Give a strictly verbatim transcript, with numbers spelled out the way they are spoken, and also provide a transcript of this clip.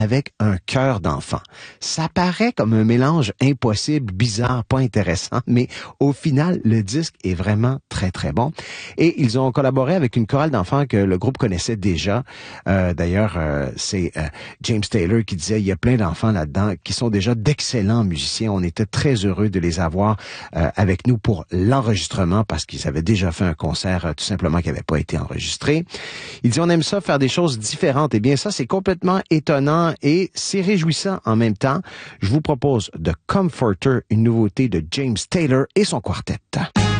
avec un cœur d'enfant. Ça paraît comme un mélange impossible, bizarre, pas intéressant, mais au final, le disque est vraiment très, très bon. Et ils ont collaboré avec une chorale d'enfants que le groupe connaissait déjà. Euh, d'ailleurs, euh, c'est euh, James Taylor qui disait, il y a plein d'enfants là-dedans qui sont déjà d'excellents musiciens. On était très heureux de les avoir euh, avec nous pour l'enregistrement parce qu'ils avaient déjà fait un concert euh, tout simplement qui n'avait pas été enregistré. Il dit, on aime ça, faire des choses différentes. Eh bien, ça, c'est complètement étonnant et c'est réjouissant en même temps. Je vous propose The Comforter, une nouveauté de James Taylor et son quartet.